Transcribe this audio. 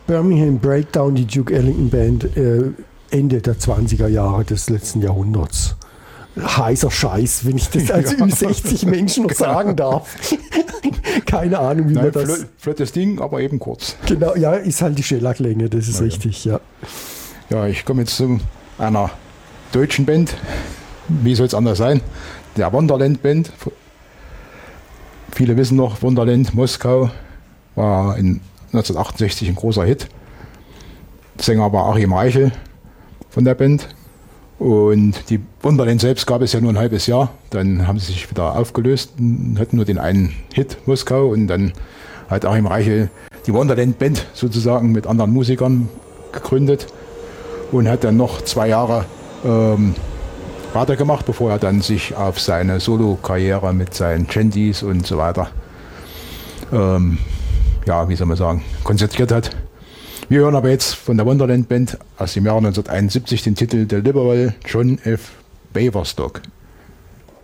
Birmingham Breakdown, die Duke Ellington Band, Ende der 20er Jahre des letzten Jahrhunderts. Heißer Scheiß, wenn ich das als Ü60 Menschen noch sagen darf. Keine Ahnung, wie man das... Flottes Ding, aber eben kurz. Genau, ja, ist halt die Schellacklänge, das ist richtig, ja. Ja, ich komme jetzt zu einer deutschen Band. Wie soll es anders sein? Der Wonderland Band. Viele wissen noch, Wonderland Moskau war in 1968 ein großer Hit. Sänger war Achim Reichel von der Band. Und die Wonderland selbst gab es ja nur ein halbes Jahr. Dann haben sie sich wieder aufgelöst und hatten nur den einen Hit Moskau. Und dann hat Achim Reichel die Wonderland Band sozusagen mit anderen Musikern gegründet und hat dann noch 2 Jahre weitergemacht, bevor er dann sich auf seine Solo-Karriere mit seinen Chanties und so weiter, wie soll man sagen, konzentriert hat. Wir hören aber jetzt von der Wonderland Band aus dem Jahr 1971 den Titel Deliverable John F. Baverstock.